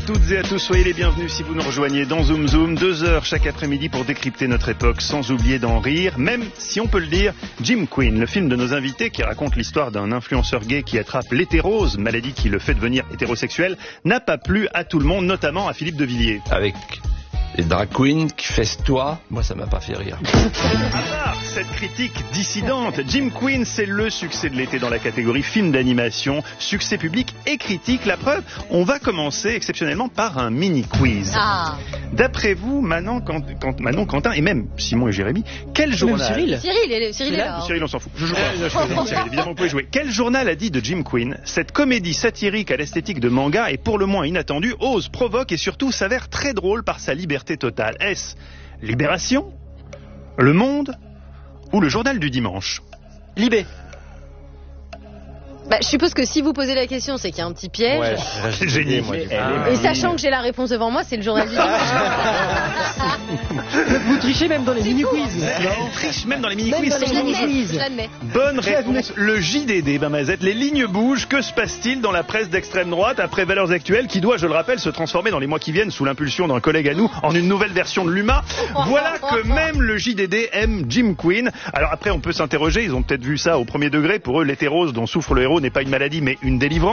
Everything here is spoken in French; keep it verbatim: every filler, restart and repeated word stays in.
toutes et à tous, soyez les bienvenus si vous nous rejoignez dans Zoom Zoom, deux heures chaque après-midi pour décrypter notre époque sans oublier d'en rire, même si on peut le dire. Jim Queen, le film de nos invités qui raconte l'histoire d'un influenceur gay qui attrape l'hétérose, maladie qui le fait devenir hétérosexuel, n'a pas plu à tout le monde, notamment à Philippe de Villiers. Avec les drag queens qui festoient, moi ça m'a pas fait rire. À part cette critique dissidente, Jim Queen, c'est le succès de l'été dans la catégorie film d'animation, succès public et critique. La preuve, on va commencer exceptionnellement par un mini-quiz. Ah. D'après vous, Manon, Quant- Quant- Manon, Quentin et même Simon et Jérémy, quel journal... Cyril. Cyril, est- Cyril est là. hein. Cyril, on s'en fout. Je joue pas. Je fais- Cyril, évidemment, vous pouvez jouer. Quel journal a dit de Jim Queen: cette comédie satirique à l'esthétique de manga est pour le moins inattendue, ose, provoque et surtout s'avère très drôle par sa liberté totale. Est-ce Libération, Le Monde ou le Journal du Dimanche? Libé. Bah, je suppose que si vous posez la question, c'est qu'il y a un petit piège. Ouais, C'est génial. moi, du coup. Ah. Et sachant que j'ai la réponse devant moi, c'est le journal du dimanche. Vous trichez même dans les mini-quiz. Elle triche même dans les Même mini-quiz. dans les sans Je nous. l'admets, je l'admets. Bonne réponse. Le J D D, ben Mazette. Les lignes bougent. Que se passe-t-il dans la presse d'extrême droite après Valeurs Actuelles, qui doit, je le rappelle, se transformer dans les mois qui viennent, sous l'impulsion d'un collègue à nous, en une nouvelle version de l'U M A? Voilà que même le J D D aime Jim Queen. Alors après, on peut s'interroger. Ils ont peut-être vu ça au premier degré. Pour eux, l'hétérose dont souffre le héros n'est pas une maladie, mais une délivrance.